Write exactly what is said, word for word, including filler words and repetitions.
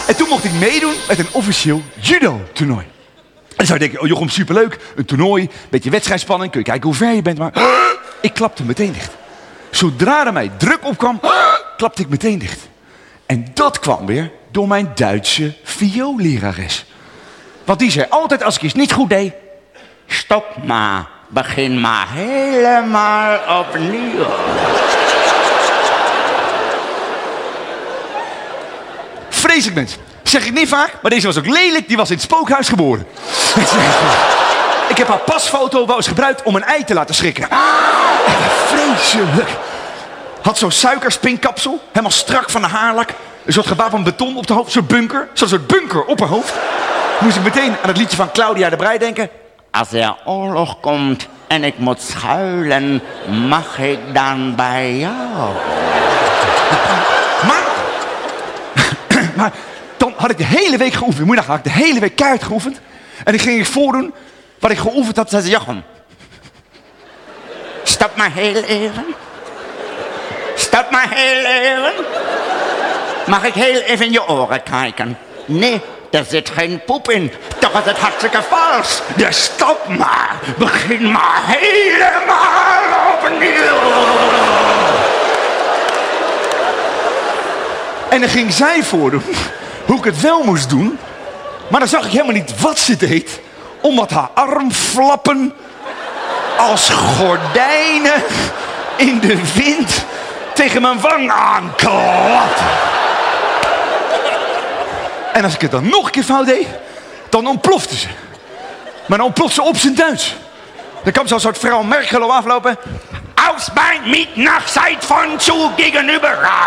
En toen mocht ik meedoen met een officieel judo-toernooi. En dan zou je denken, oh Jochem, superleuk. Een toernooi, beetje wedstrijdspanning. Kun je kijken hoe ver je bent. Maar ik klapte meteen dicht. Zodra er mij druk opkwam, klapte ik meteen dicht. En dat kwam weer door mijn Duitse vioollerares. Want die zei altijd als ik iets niet goed deed... Stop maar, begin maar helemaal opnieuw. Vreselijk mens. Zeg ik niet vaak, maar deze was ook lelijk. Die was in het spookhuis geboren. Ik heb haar pasfoto wel eens gebruikt om een ei te laten schrikken. Vreselijk. Had zo'n suikerspinkapsel, helemaal strak van de haarlak. Een soort gebaar van beton op de hoofd, zo'n bunker. Zo'n soort bunker op haar hoofd. Moest ik meteen aan het liedje van Claudia de Breij denken. Als er oorlog komt en ik moet schuilen, mag ik dan bij jou? Maar, maar dan had ik de hele week geoefend. Moeidag had ik de hele week keihard geoefend. En dan ging ik voordoen wat ik geoefend had. Zei ze, Jochem, stop maar heel even. Stop maar heel even. Mag ik heel even in je oren kijken? Nee, er zit geen poep in. Toch is het hartstikke vals. Dus stop maar. Begin maar helemaal opnieuw. En dan ging zij voordoen hoe ik het wel moest doen. Maar dan zag ik helemaal niet wat ze deed. Omdat haar armflappen als gordijnen in de wind tegen mijn wang aanklapten. En als ik het dan nog een keer fout deed, dan ontplofte ze. Maar dan ontplofte ze op zijn Duits. Dan kwam zo'n soort vrouw Merkelo aflopen. Aus mijn Mietnachtzeit van zu gegenüber.